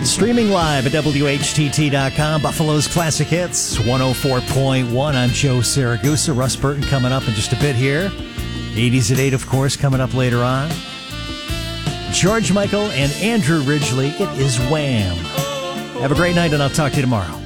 Streaming live at WHTT.com. Buffalo's Classic Hits, 104.1. I'm Joe Saragusa. Russ Burton coming up in just a bit here. 80s at 8, of course, coming up later on. George Michael and Andrew Ridgeley. It is Wham! Have a great night, and I'll talk to you tomorrow.